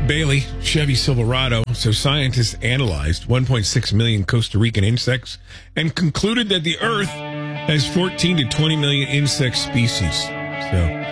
Bailey, Chevy Silverado. So scientists analyzed 1.6 million Costa Rican insects and concluded that the Earth has 14 to 20 million insect species. So